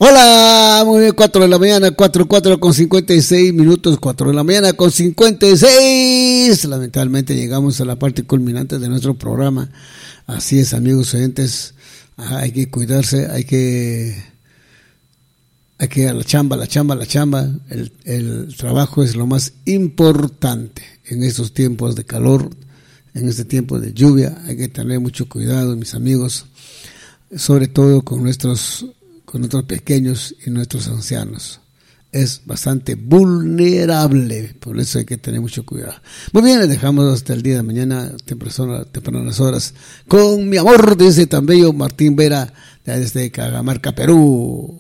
Hola, muy bien, 4 de la mañana, 4 con 56 minutos, 4 de la mañana con 56. Lamentablemente llegamos a la parte culminante de nuestro programa. Así es, amigos oyentes, hay que cuidarse, hay que a la chamba. El trabajo es lo más importante en estos tiempos de calor, en este tiempo de lluvia. Hay que tener mucho cuidado, mis amigos, sobre todo con nuestros pequeños y nuestros ancianos. Es bastante vulnerable, por eso hay que tener mucho cuidado. Muy bien, les dejamos hasta el día de mañana, tempranas horas, con mi amor, dice tan bello Martín Vera, desde Cajamarca, Perú.